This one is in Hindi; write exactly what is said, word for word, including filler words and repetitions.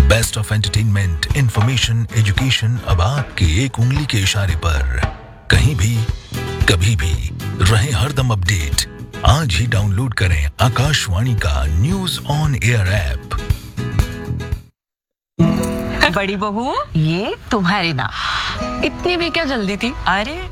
Best of entertainment, information, education अब आपके एक उंगली के इशारे पर, कहीं भी, कभी भी, रहे हरदम अपडेट। आज ही डाउनलोड करें आकाशवाणी का न्यूज ऑन एयर ऐप। बड़ी बहू, ये तुम्हारी ना। इतनी भी क्या जल्दी थी? अरे